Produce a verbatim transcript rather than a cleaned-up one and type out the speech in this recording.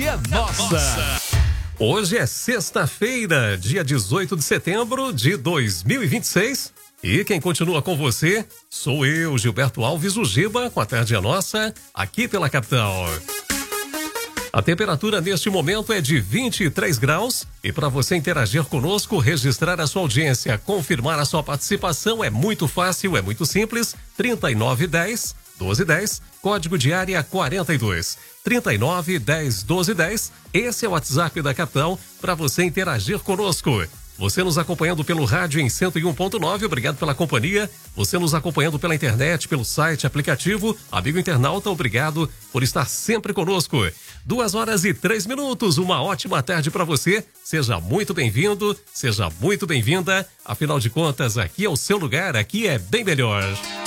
é nossa. Hoje é sexta-feira, dia dezoito de setembro de dois mil e vinte e seis. E quem continua com você sou eu, Gilberto Alves, o Giba, com a Tarde é Nossa, aqui pela capital. A temperatura neste momento é de vinte e três graus e para você interagir conosco, registrar a sua audiência, confirmar a sua participação é muito fácil, é muito simples. trinta e nove dez, doze dez, código de área quarenta e dois. trinta e nove dez, doze dez, esse é o WhatsApp da capital para você interagir conosco. Você nos acompanhando pelo rádio em cento e um ponto nove, obrigado pela companhia. Você nos acompanhando pela internet, pelo site, aplicativo. Amigo internauta, obrigado por estar sempre conosco. Duas horas e três minutos, uma ótima tarde para você. Seja muito bem-vindo, seja muito bem-vinda. Afinal de contas, aqui é o seu lugar, aqui é bem melhor.